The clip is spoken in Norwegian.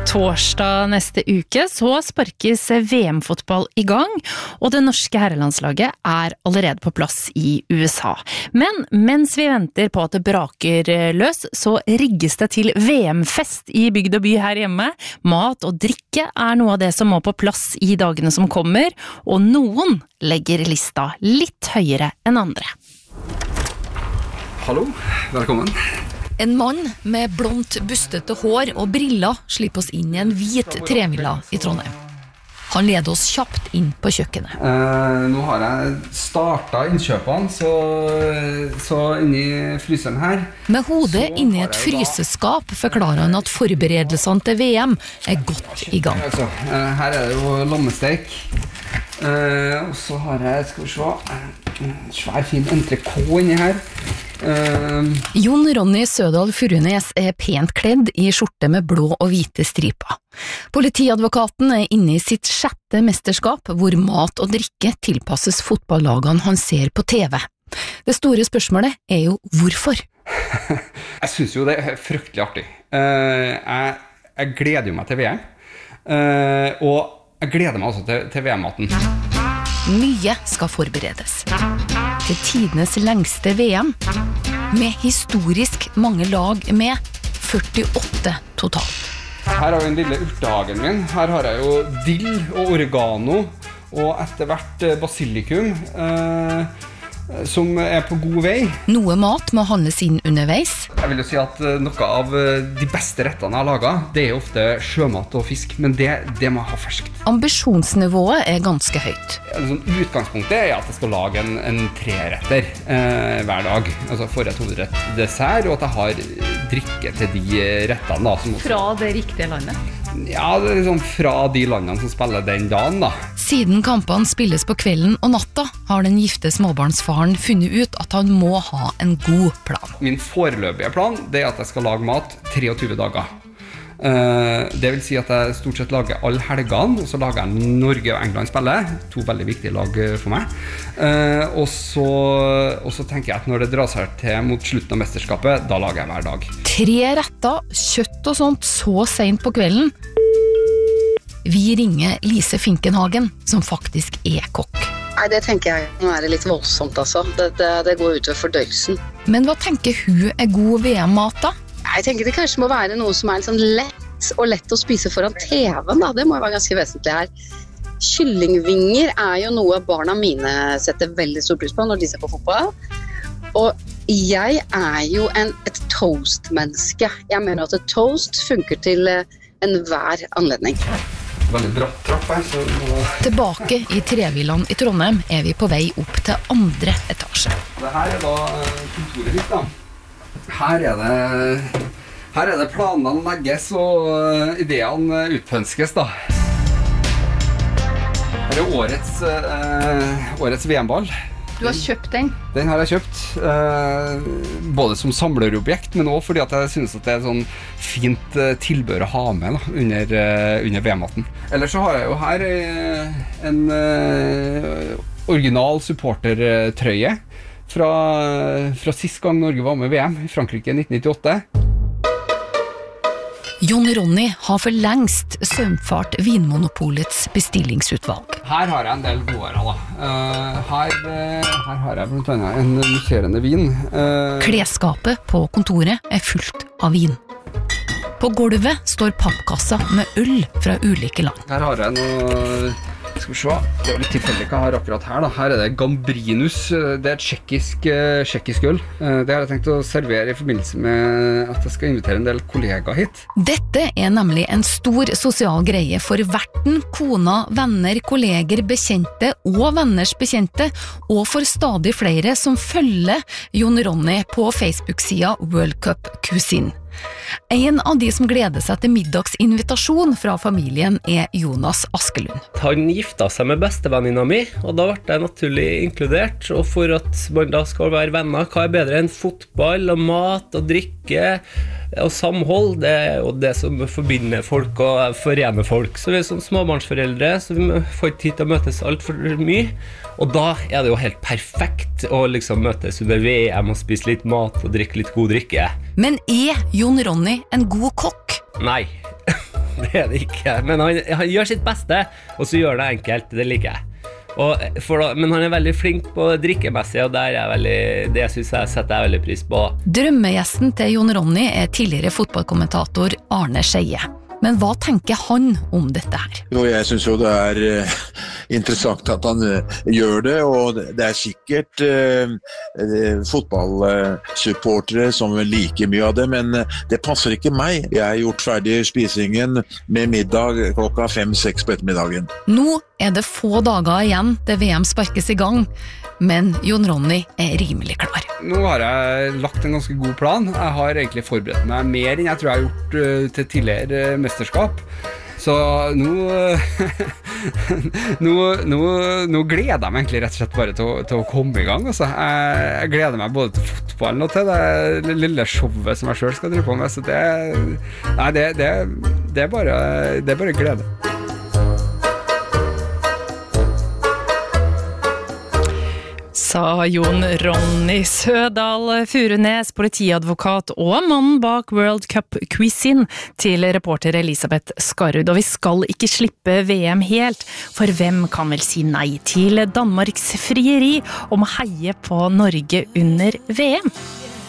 Torsdag neste uke så sparkes VM-fotball i gang, og det norske herrelandslaget allerede på plass i USA. Men mens vi venter på at det braker løs, så rigges det til VM-fest i bygd og by her hjemme. Mat og drikke noe av det som må på plass i dagene som kommer, og noen legger lista litt høyere enn andre. Hallo, velkommen. En mann med blondt, bustete hår og briller slipper oss inn i en hvit trevilla i Trondheim. Han leder oss kjapt inn på kjøkkenet. Nå har jeg startet innkjøpene, så inni fryseren her. Med hodet inni et fryseskap forklarer han at forberedelsene til VM godt i gang. Altså, her det jo lommesteik. Og så har jeg, skal vi se, en svær fin entrecôte inni her. Jon Ronny Sødal Furunes pent kledd i skjorte med blå og hvite striper. Politiadvokaten inne i sitt 6. mesterskap, hvor mat og drikke tilpasses fotballagene han ser på TV. Det store spørsmålet jo hvorfor? Jeg synes jo det fryktelig artig. Jeg gleder jo meg til VM. Og jeg gleder meg også til VM-maten. Mye skal forberedes. Til tidenes lengste VM, med historisk mange lag med 48 totalt. Her har vi den lille urtehagen min. Her har jeg jo dill og oregano, og etter hvert basilikum, som på god vei. Noe mat må handles inn underveis. Jeg vil jo si at noe av de beste rettene jeg har laget, det ofte sjømat og fisk, men det må jeg ha ferskt. Ambisjonsnivået ganske høyt. Utgangspunktet at jeg skal lage en 3-retter hver dag. Altså forrett, hovedrett, dessert, og at jeg har drikke til de rettene. Da, som også... Fra det riktige landet? Ja, det liksom fra de landene som spiller den dagen da. Siden kampene spilles på kvelden og natta, har den gifte småbarnsfaren funnet ut at han må ha en god plan. Min foreløpige plan, det at jeg skal lage mat 23 dager. Det vil si at jeg stort sett lager alle helgene, og så lager jeg Norge og England spiller, 2 veldig viktige lag for meg. Og så tenker jeg at når det drar seg til mot slutten av mesterskapet, da lager jeg hver dag. 3 retter, kjøtt og sånt så sent på kvelden. Vi ringer Lise Finkenhagen, som faktisk kokk. Nei, det tenker jeg nå det litt voldsomt altså. Det går ut over fordøyelsen. Men hva tenker hun god VM-mat da? Jeg tenker det kanskje må være noe som sånn lett og lett å spise foran TV-en da. Det må jo være ganske vesentlig her. Kyllingvinger jo noe barna mine setter veldig stor pris på når de ser på fotball. Og jeg jo et toast-menneske. Jeg mener at toast funker til enhver anledning. Veldig bratt trapp her, så... Tilbake i trevillaen i Trondheim vi på vei opp til 2. etasje. Det her da kontoret mitt da. Her det planene legges og ideene utpønskes da. Her årets VM-ball. Du har kjøpt den? Den har jeg kjøpt, både som samlerobjekt, men også fordi at jeg synes at det sånn fint tilbør å ha med da, under VM-maten. Ellers så har jeg jo her en original supportertrøye fra sist gang Norge var med i VM i Frankrike i 1998. Jon Ronny har for lengst sømfart Vinmonopolets bestillingsutvalg. Her har jeg en del gode da. Her har jeg blant annet en musserende vin. Klesskapet på kontoret fullt av vin. På gulvet står pappkassa med øl fra ulike land. Her har jeg noe... Skal vi se, det litt tilfeldig hva jeg har akkurat her da. Her det Gambrinus, det et tsjekkisk øl. Det har jeg tenkt å servere i forbindelse med at jeg skal invitere en del kollegaer hit. Dette nemlig en stor sosial greie for verten, kona, venner, kolleger, bekjente og venners bekjente, og for stadig flere som følger Jon Ronny på Facebook-sida World Cup Cuisine. En av de som gleder seg til middagsinvitasjon fra familien Jonas Askelund. Han gifta seg med bestevenninna mi, og da ble jeg naturlig inkludert. Og for at man da skal være venner, hva bedre enn fotball og mat og drikke og samhold? Det jo det som forbinder folk og forener folk. Så vi som småbarnsforeldre, så vi får ikke tid til å møtes alt for mye. Og da det jo helt perfekt å liksom møtes under VM og spise litt mat og drikke litt god drikke. Men Jon Ronny en god kokk? Nei, det er det ikke. Men han gjør sitt beste, og så gjør det enkelt, det liker jeg. Men han er veldig flink på drikkemessig, og det synes jeg setter jeg veldig pris på. Drømmegjesten til Jon Ronny er tidligere fotballkommentator Arne Skeie. Men hva tenker han om dette her? Jo, jeg synes jo det interessant at han gjør det, og det sikkert fotballsupportere som liker mye av det, men det passer ikke meg. Jeg har gjort ferdig spisingen med middag klokka 5-6 på ettermiddagen. Nå er det få dager igjen til VM sparkes i gang, men Jon Ronny er rimelig klar. Nå har jeg lagt en ganske god plan. Jeg har egentlig forberedt meg mer enn jeg tror jeg har gjort til tidligere mesterskap. Så nå gleder jeg meg egentlig rett og slett bare til å komme i gang. Altså. Jeg gleder meg både til fotballen og til det lille showet som jeg selv skal drive på med. Så det er bare glede. Sa Jon Ronny Sødal Furunes, politiadvokat og mannen bak World Cup-quizen til reporter Elisabeth Skarrud. Og vi skal ikke slippe VM helt, for hvem kan vel si nei til Danmarks frieri om å heie på Norge under VM?